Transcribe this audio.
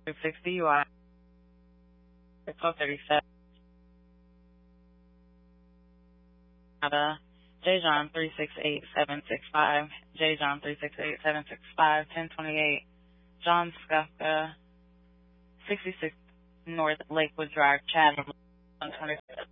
60 UI. 1237. J-John 368765. J-John 368765. 1028. John Skufka, 66 North Lakewood Drive, Chatham. 126.